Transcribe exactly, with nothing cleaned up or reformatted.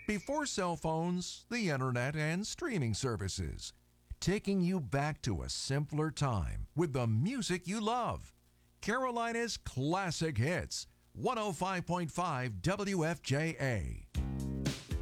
Before cell phones, the internet, and streaming services. Taking you back to a simpler time with the music you love. Carolina's Classic Hits. one oh five point five W F J A.